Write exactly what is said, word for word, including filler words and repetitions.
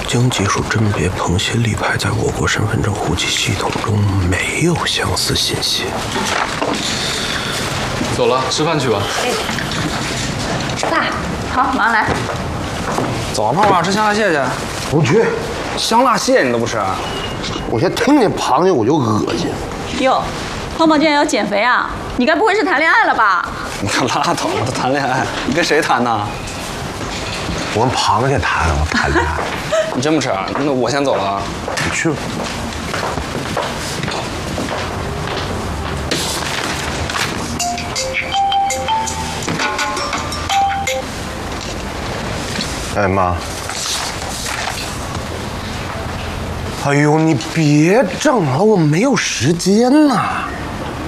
经技术甄别，彭新立牌在我国身份证户籍系统中没有相似信息。 走了，吃饭去吧。 哎，爸，好，马上来。 走啊，胖胖，吃香辣蟹去。 不去， 香辣蟹你都不吃？ 我先听见螃蟹我就恶心。 哟，胖胖竟然要减肥啊？你该不会是谈恋爱了吧？ 你可拉倒吧，他谈恋爱，你跟谁谈呢？ 我跟螃蟹谈，我谈恋爱。 你真不吃？那我先走了啊。 你去吧。哎妈！哎呦，你别整了，我没有时间呐。